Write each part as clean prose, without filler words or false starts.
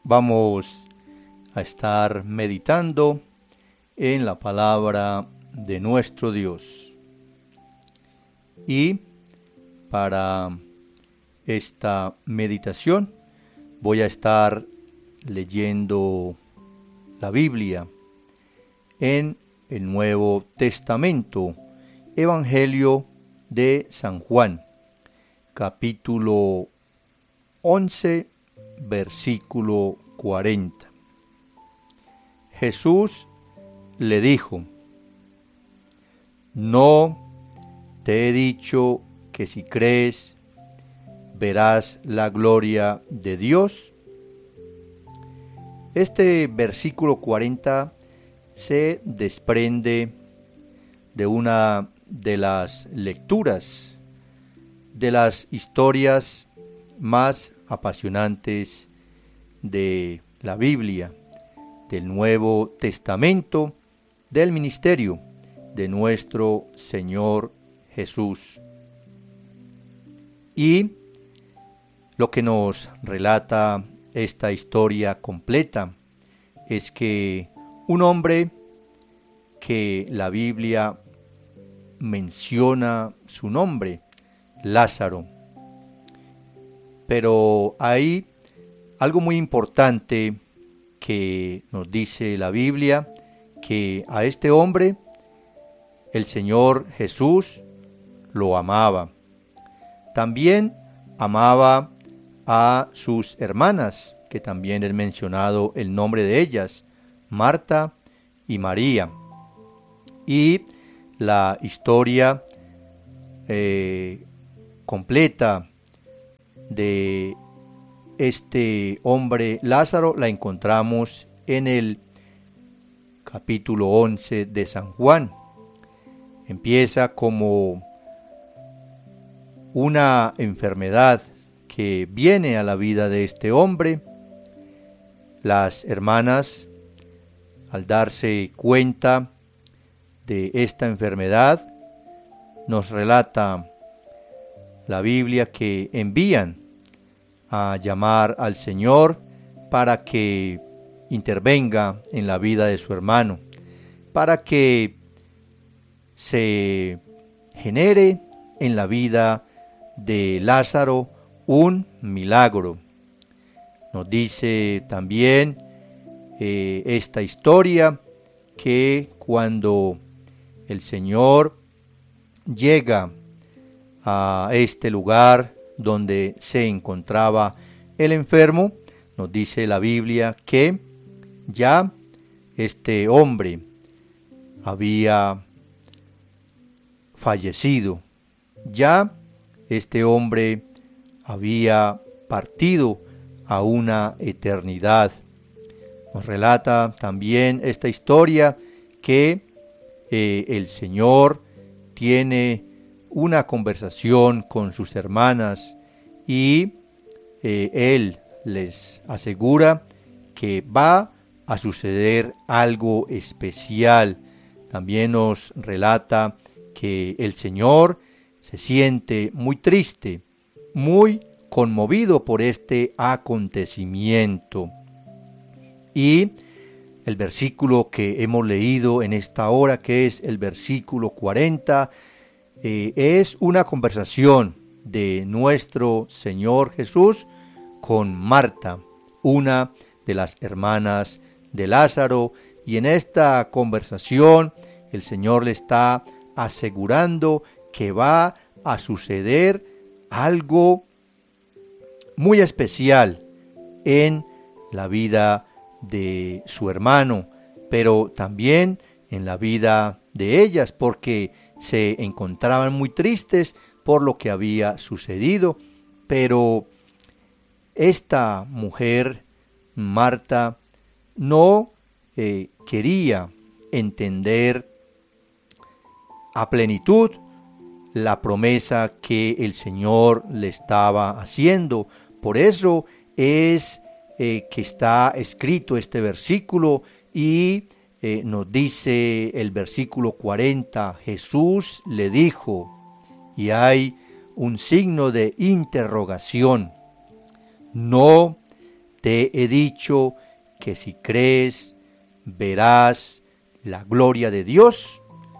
Vamos a estar meditando en la palabra de nuestro Dios. Y para esta meditación voy a estar leyendo la Biblia en el Nuevo Testamento, Evangelio de San Juan, capítulo 11, versículo 40. Jesús le dijo: ¿No te he dicho que si crees, verás la gloria de Dios? Este versículo 40 se desprende de una de las lecturas de las historias más apasionantes de la Biblia, del Nuevo Testamento, del ministerio de nuestro Señor Jesús. Y lo que nos relata esta historia completa es que un hombre que la Biblia menciona su nombre, Lázaro. Pero hay algo muy importante que nos dice la Biblia, que a este hombre el Señor Jesús lo amaba. También amaba a sus hermanas, que también he mencionado el nombre de ellas, Marta y María. Y la historia completa de este hombre Lázaro la encontramos en el capítulo 11 de San Juan. Empieza como una enfermedad que viene a la vida de este hombre. Las hermanas, al darse cuenta de esta enfermedad, nos relata la Biblia que envían a llamar al Señor para que intervenga en la vida de su hermano, para que se genere en la vida de Lázaro un milagro. Nos dice también esta historia que cuando el Señor llega a este lugar donde se encontraba el enfermo, nos dice la Biblia que ya este hombre había fallecido, ya este hombre había partido a una eternidad. Nos relata también esta historia que el Señor tiene una conversación con sus hermanas y Él les asegura que va a suceder algo especial. También nos relata que el Señor se siente muy triste, muy conmovido por este acontecimiento. Y el versículo que hemos leído en esta hora, que es el versículo 40, es una conversación de nuestro Señor Jesús con Marta, una de las hermanas de Lázaro, y en esta conversación el Señor le está asegurando que va a suceder algo muy especial en la vida de su hermano, pero también en la vida de ellas, porque se encontraban muy tristes por lo que había sucedido. Pero esta mujer, Marta, no quería entender a plenitud la promesa que el Señor le estaba haciendo. Por eso es que está escrito este versículo y nos dice el versículo 40, Jesús le dijo, y hay un signo de interrogación, ¿no te he dicho que si crees, verás la gloria de Dios.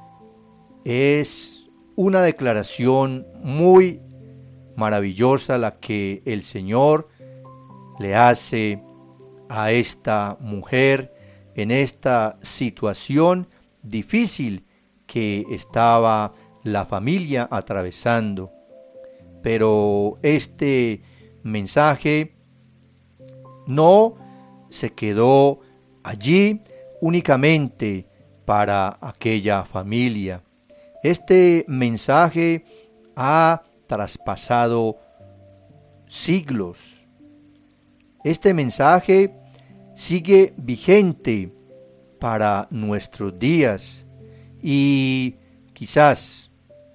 Es una declaración muy maravillosa la que el Señor le hace a esta mujer en esta situación difícil que estaba la familia atravesando. Pero este mensaje no se quedó allí únicamente para aquella familia. Este mensaje ha traspasado siglos. Este mensaje sigue vigente para nuestros días y quizás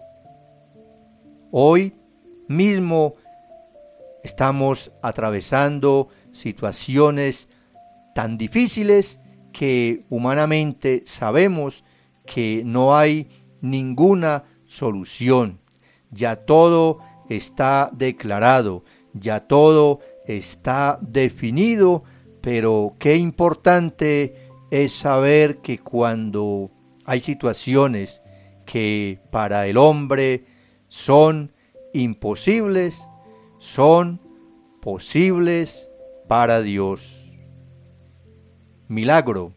hoy mismo estamos atravesando situaciones tan difíciles que humanamente sabemos que no hay ninguna solución. Ya todo está declarado, ya todo está definido, pero qué importante es saber que cuando hay situaciones que para el hombre son imposibles, son posibles para Dios. Milagro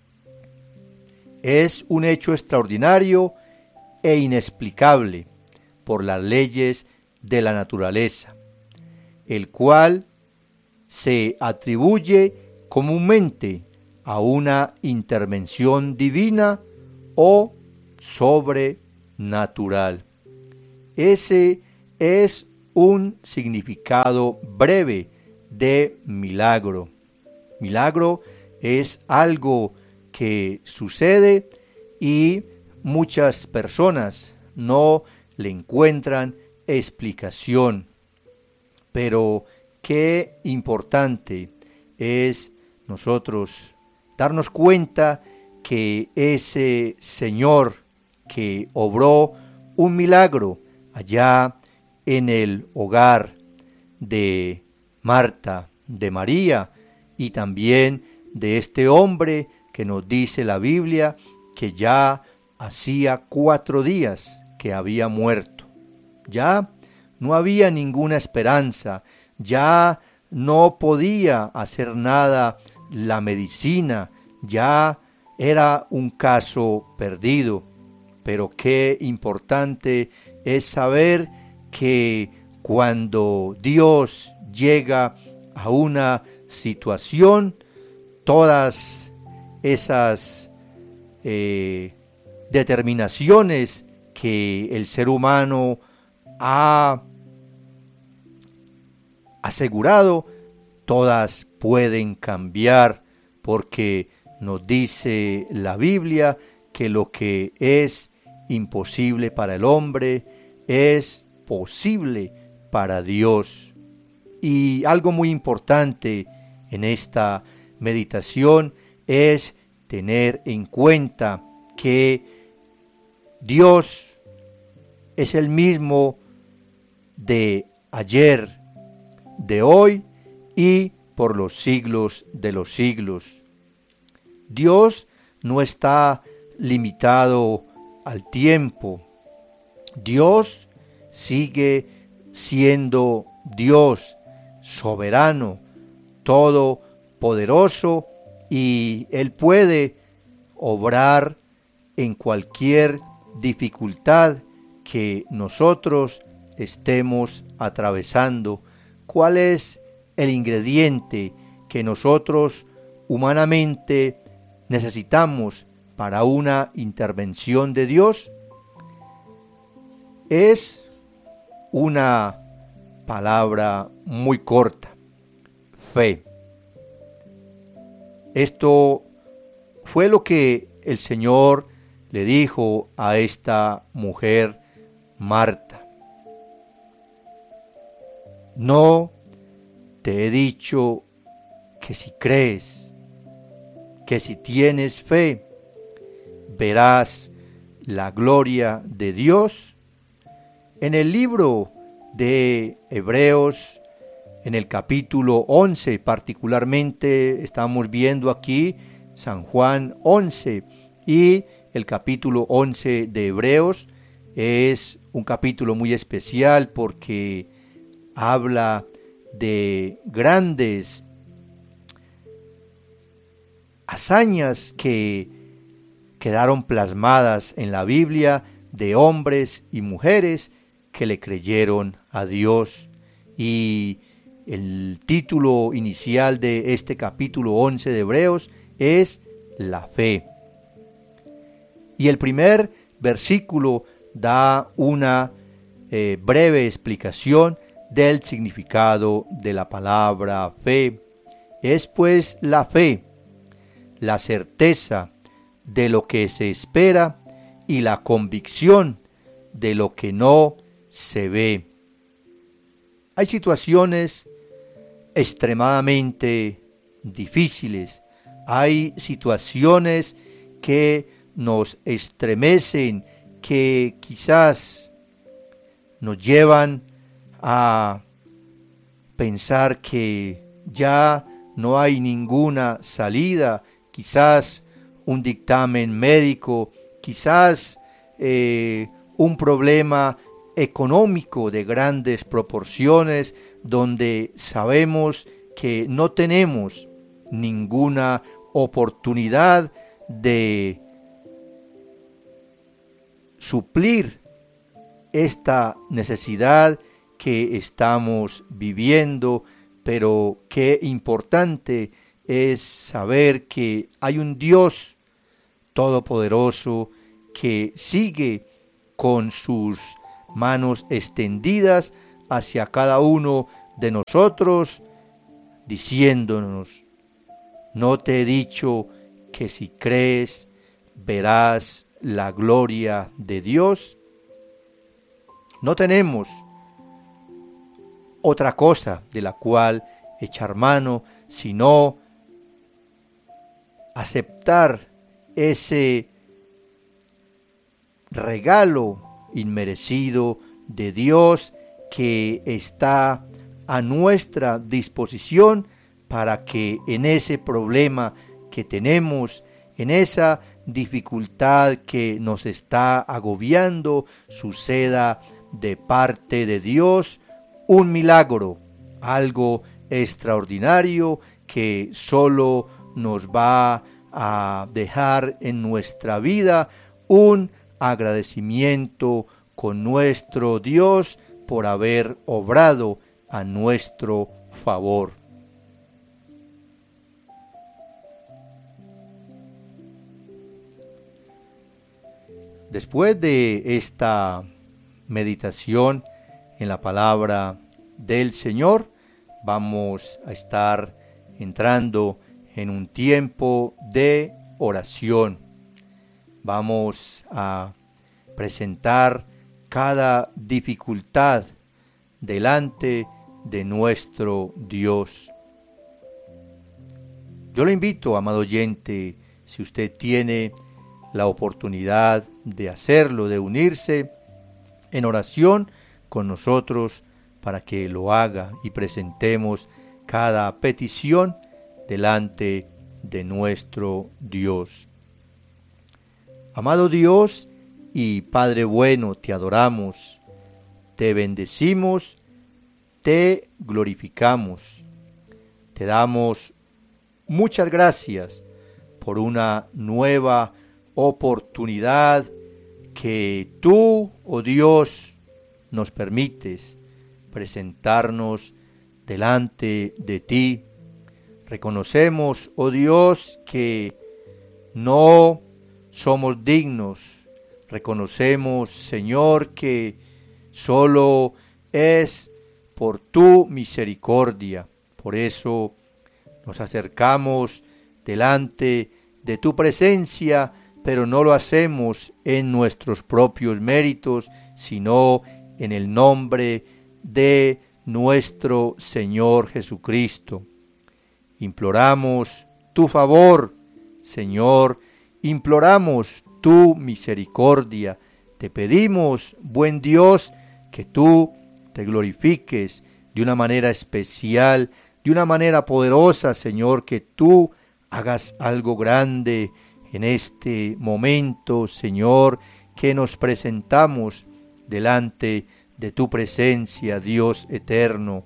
es un hecho extraordinario e inexplicable por las leyes de la naturaleza, el cual se atribuye comúnmente a una intervención divina o sobrenatural. Ese es un significado breve de milagro. Milagro es algo que sucede y muchas personas no le encuentran explicación. Pero qué importante es nosotros darnos cuenta que ese Señor que obró un milagro allá en el hogar de Marta, de María y también de este hombre que nos dice la Biblia que ya hacía 4 días que había muerto. Ya no había ninguna esperanza, ya no podía hacer nada la medicina, ya era un caso perdido. Pero qué importante es saber que cuando Dios llega a una situación, todas esas determinaciones que el ser humano ha asegurado, todas pueden cambiar, porque nos dice la Biblia que lo que es imposible para el hombre es posible para Dios. Y algo muy importante en esta meditación es tener en cuenta que Dios es el mismo de ayer, de hoy y por los siglos de los siglos. Dios no está limitado al tiempo. Dios sigue siendo Dios, soberano, todopoderoso, y Él puede obrar en cualquier dificultad que nosotros estemos atravesando. ¿Cuál es el ingrediente que nosotros humanamente necesitamos para una intervención de Dios? Es una palabra muy corta: fe. Esto fue lo que el Señor le dijo a esta mujer, Marta. No te he dicho que si crees, que si tienes fe, verás la gloria de Dios. En el libro de Hebreos En el capítulo 11 particularmente estamos viendo aquí San Juan 11 y el capítulo 11 de Hebreos es un capítulo muy especial porque habla de grandes hazañas que quedaron plasmadas en la Biblia de hombres y mujeres que le creyeron a Dios. Y el título inicial de este capítulo 11 de Hebreos es la fe. Y el primer versículo da una breve explicación del significado de la palabra fe. Es pues la fe, la certeza de lo que se espera y la convicción de lo que no se ve. Hay situaciones extremadamente difíciles, hay situaciones que nos estremecen, que quizás nos llevan a pensar que ya no hay ninguna salida, quizás un dictamen médico, quizás un problema económico de grandes proporciones, donde sabemos que no tenemos ninguna oportunidad de suplir esta necesidad que estamos viviendo, pero qué importante es saber que hay un Dios todopoderoso que sigue con sus manos extendidas hacia cada uno de nosotros, diciéndonos: ¿no te he dicho que si crees verás la gloria de Dios? No tenemos otra cosa de la cual echar mano, sino aceptar ese regalo inmerecido de Dios que está a nuestra disposición para que en ese problema que tenemos, en esa dificultad que nos está agobiando, suceda de parte de Dios un milagro, algo extraordinario que solo nos va a dejar en nuestra vida un agradecimiento con nuestro Dios por haber obrado a nuestro favor. Después de esta meditación en la palabra del Señor, vamos a estar entrando en un tiempo de oración. Vamos a presentar cada dificultad delante de nuestro Dios. Yo lo invito, amado oyente, si usted tiene la oportunidad de hacerlo, de unirse en oración con nosotros para que lo haga y presentemos cada petición delante de nuestro Dios. Amado Dios y Padre bueno, te adoramos, te bendecimos, te glorificamos, te damos muchas gracias por una nueva oportunidad que tú, oh Dios, nos permites presentarnos delante de ti. Reconocemos, oh Dios, que no somos dignos. Reconocemos, Señor, que solo es por tu misericordia. Por eso nos acercamos delante de tu presencia, pero no lo hacemos en nuestros propios méritos, sino en el nombre de nuestro Señor Jesucristo. Imploramos tu favor, Señor, imploramos tu misericordia. Te pedimos, buen Dios, que tú te glorifiques de una manera especial, de una manera poderosa, Señor, que tú hagas algo grande en este momento, Señor, que nos presentamos delante de tu presencia, Dios eterno,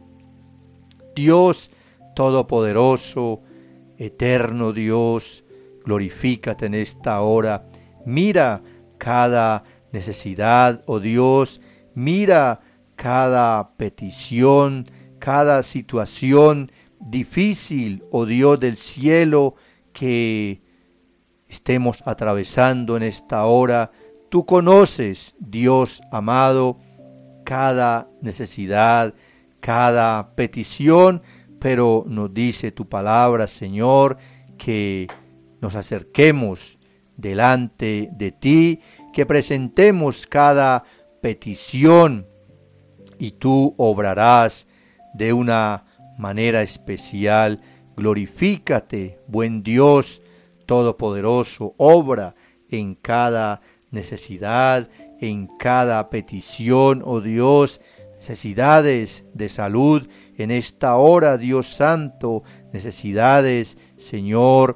Dios todopoderoso, eterno Dios, glorifícate en esta hora. Mira cada necesidad, oh Dios, mira cada petición, cada situación difícil, oh Dios del cielo, que estemos atravesando en esta hora. Tú conoces, Dios amado, cada necesidad, cada petición, pero nos dice tu palabra, Señor, que nos acerquemos delante de ti, que presentemos cada petición y tú obrarás de una manera especial. Glorifícate, buen Dios todopoderoso, obra en cada necesidad, en cada petición, oh Dios, necesidades de salud en esta hora, Dios santo, necesidades, Señor,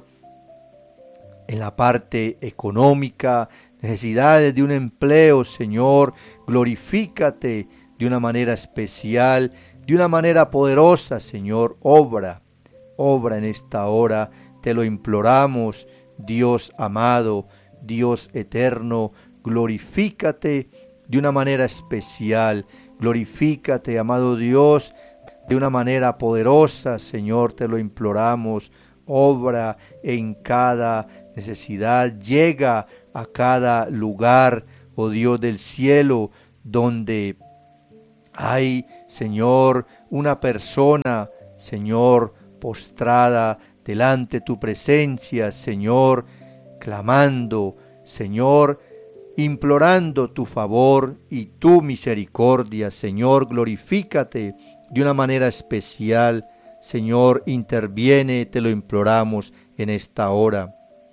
en la parte económica, necesidades de un empleo, Señor, glorifícate de una manera especial, de una manera poderosa, Señor, obra en esta hora, te lo imploramos, Dios amado, Dios eterno, glorifícate de una manera especial, glorifícate, amado Dios, de una manera poderosa, Señor, te lo imploramos, obra en cada necesidad, llega a cada lugar, oh Dios del cielo, donde hay, Señor, una persona, Señor, postrada delante de tu presencia, Señor, clamando, Señor, implorando tu favor y tu misericordia, Señor, glorifícate de una manera especial, Señor, interviene, te lo imploramos en esta hora.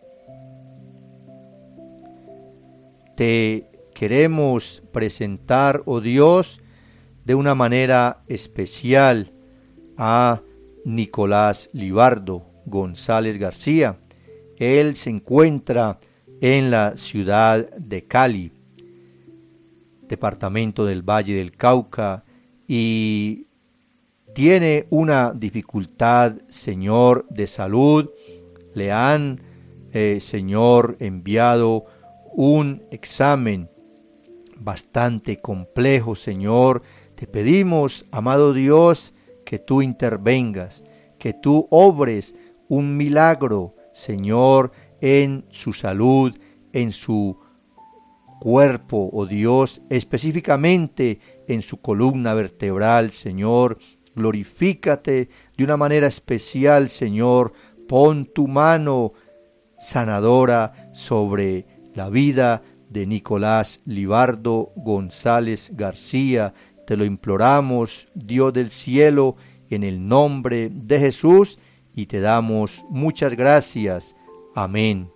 Te queremos presentar, oh Dios, de una manera especial a Nicolás Libardo González García. Él se encuentra en la ciudad de Cali, departamento del Valle del Cauca, y tiene una dificultad, Señor, de salud. Le han, Señor, enviado un examen bastante complejo, Señor. Te pedimos, amado Dios, que tú intervengas, que tú obres un milagro, Señor, en su salud, en su cuerpo, oh Dios, específicamente en su columna vertebral, Señor. Glorifícate de una manera especial, Señor. Pon tu mano sanadora sobre la vida de Nicolás Libardo González García. Te lo imploramos, Dios del cielo, en el nombre de Jesús, y te damos muchas gracias. Amén.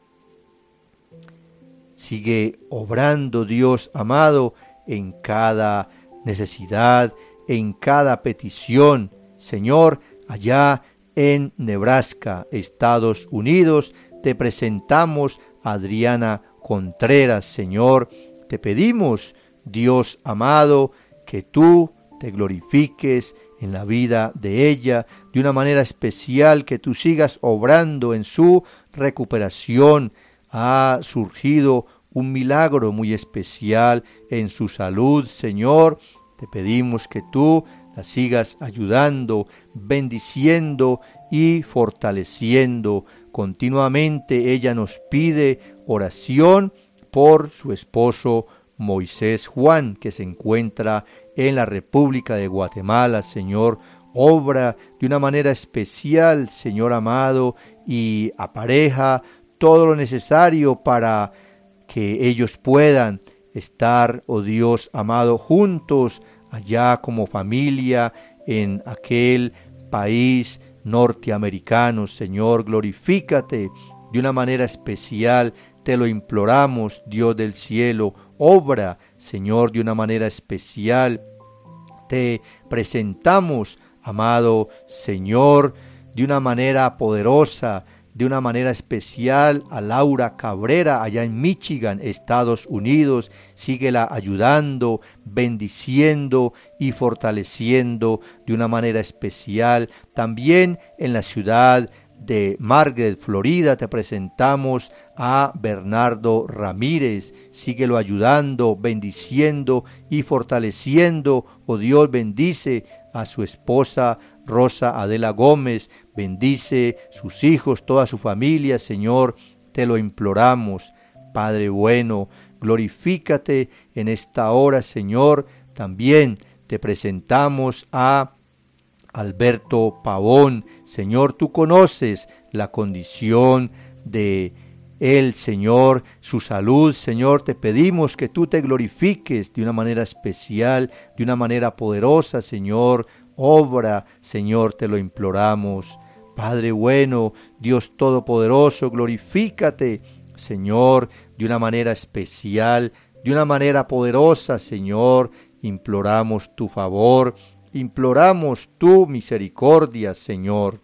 Sigue obrando, Dios amado, en cada necesidad, en cada petición. Señor, allá en Nebraska, Estados Unidos, te presentamos a Adriana Contreras, Señor. Te pedimos, Dios amado, que tú te glorifiques en la vida de ella de una manera especial, que tú sigas obrando en su recuperación. Ha surgido un milagro muy especial en su salud, Señor. Te pedimos que tú la sigas ayudando, bendiciendo y fortaleciendo. Continuamente ella nos pide oración por su esposo Moisés Juan, que se encuentra en la República de Guatemala. Señor, obra de una manera especial, Señor amado, y apareja todo lo necesario para que ellos puedan estar, oh Dios amado, juntos allá como familia en aquel país norteamericano. Señor, glorifícate de una manera especial, te lo imploramos, Dios del cielo. Obra, Señor, de una manera especial Te presentamos, amado Señor, de una manera poderosa, de una manera especial a Laura Cabrera allá en Michigan, Estados Unidos. Síguela ayudando, bendiciendo y fortaleciendo de una manera especial. También en la ciudad de Margate, Florida, te presentamos a Bernardo Ramírez. Síguelo ayudando, bendiciendo y fortaleciendo. Oh Dios, bendice a su esposa Rosa Adela Gómez, bendice sus hijos, toda su familia, Señor, te lo imploramos. Padre bueno, glorifícate en esta hora, Señor. También te presentamos a Alberto Pavón. Señor, tú conoces la condición de él, Señor, su salud. Señor, te pedimos que tú te glorifiques de una manera especial, de una manera poderosa, Señor. Obra, Señor, te lo imploramos. Padre bueno, Dios todopoderoso, glorifícate, Señor, de una manera especial, de una manera poderosa, Señor. Imploramos tu favor, imploramos tu misericordia, Señor.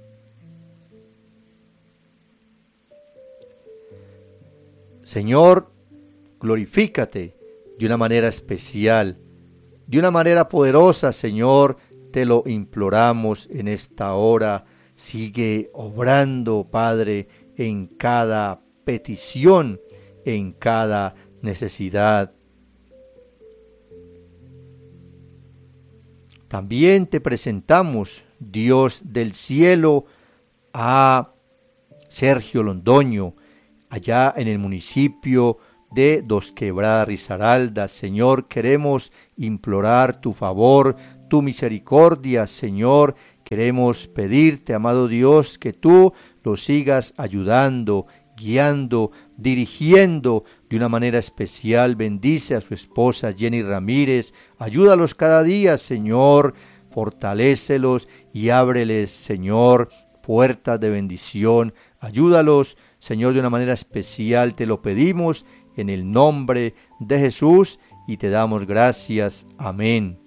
Señor, glorifícate de una manera especial, de una manera poderosa, Señor. Te lo imploramos en esta hora. Sigue obrando, Padre, en cada petición, en cada necesidad. También te presentamos, Dios del cielo, a Sergio Londoño, allá en el municipio de Dos Quebradas, Risaralda. Señor, queremos implorar tu favor, tu misericordia, Señor. Queremos pedirte, amado Dios, que tú lo sigas ayudando, guiando, dirigiendo de una manera especial. Bendice a su esposa Jenny Ramírez. Ayúdalos cada día, Señor. Fortalécelos y ábreles, Señor, puertas de bendición. Ayúdalos, Señor, de una manera especial. Te lo pedimos en el nombre de Jesús y te damos gracias. Amén.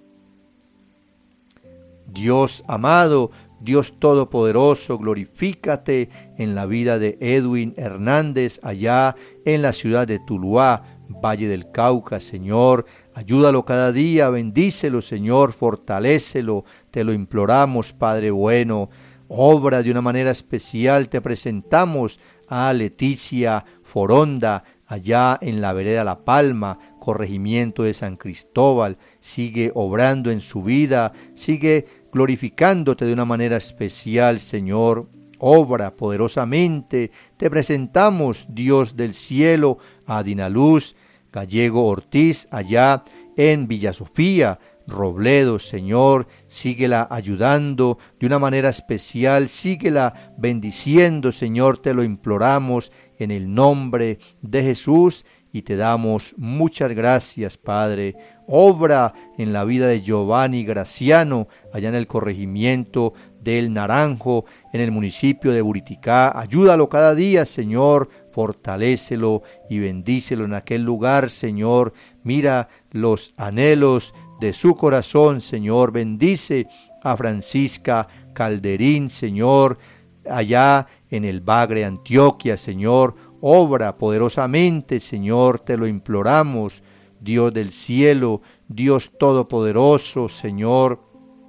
Dios amado, Dios todopoderoso, glorifícate en la vida de Edwin Hernández allá en la ciudad de Tuluá, Valle del Cauca, Señor. Ayúdalo cada día, bendícelo, Señor, fortalécelo. Te lo imploramos, Padre bueno. Obra de una manera especial. Te presentamos a Leticia Foronda allá en la vereda La Palma, corregimiento de San Cristóbal. Sigue obrando en su vida, sigue glorificándote de una manera especial, Señor. Obra poderosamente. Te presentamos, Dios del cielo, a Dinaluz Gallego Ortiz allá en Villa Sofía, Robledo, Señor. Síguela ayudando de una manera especial, síguela bendiciendo, Señor, te lo imploramos en el nombre de Jesús y te damos muchas gracias, Padre. Obra en la vida de Giovanni Graciano, allá en el corregimiento del Naranjo, en el municipio de Buriticá. Ayúdalo cada día, Señor, fortalécelo y bendícelo en aquel lugar, Señor. Mira los anhelos de su corazón, Señor. Bendice a Francisca Calderín, Señor, allá en el Bagre, Antioquia, Señor. Obra poderosamente, Señor, te lo imploramos. Dios del cielo, Dios todopoderoso, Señor.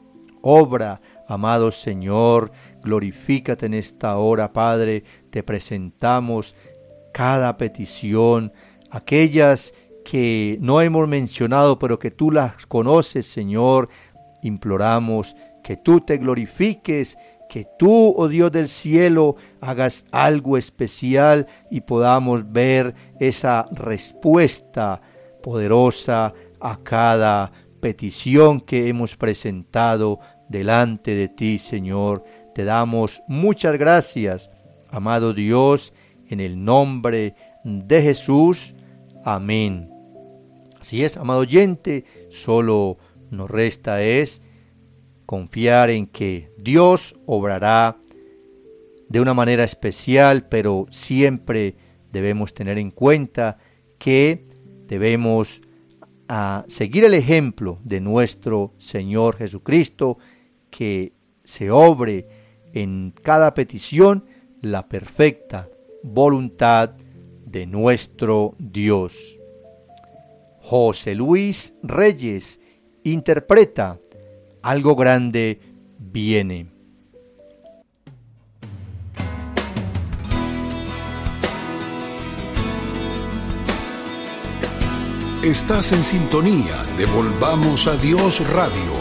Obra, amado Señor, glorifícate en esta hora, Padre. Te presentamos cada petición, aquellas que no hemos mencionado, pero que tú las conoces, Señor. Imploramos que tú te glorifiques, que tú, oh Dios del cielo, hagas algo especial y podamos ver esa respuesta poderosa a cada petición que hemos presentado delante de ti, Señor. Te damos muchas gracias, amado Dios, en el nombre de Jesús. Amén. Así es, amado oyente, solo nos resta es confiar en que Dios obrará de una manera especial, pero siempre debemos tener en cuenta que debemos a seguir el ejemplo de nuestro Señor Jesucristo, que se obre en cada petición la perfecta voluntad de nuestro Dios. José Luis Reyes interpreta Algo grande viene. Estás en sintonía de Volvamos a Dios Radio.